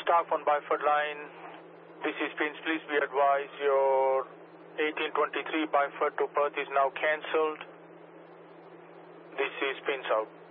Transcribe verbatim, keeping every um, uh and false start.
staff on Byford line. This is Pins. Please be advised your eighteen twenty-three Byford to Perth is now cancelled. This is Pins out.